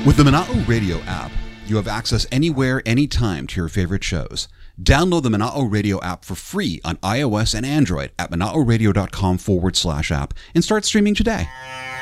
With the Mana'o Radio app, you have access anywhere, anytime to your favorite shows. Download the Mana'o Radio app for free on iOS and Android at manaoradio.com/app and start streaming today.